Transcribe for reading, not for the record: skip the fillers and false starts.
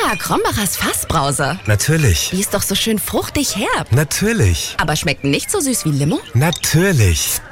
Krombacher Fassbrause. Natürlich. Die ist doch so schön fruchtig herb. Natürlich. Aber schmeckt nicht so süß wie Limo? Natürlich.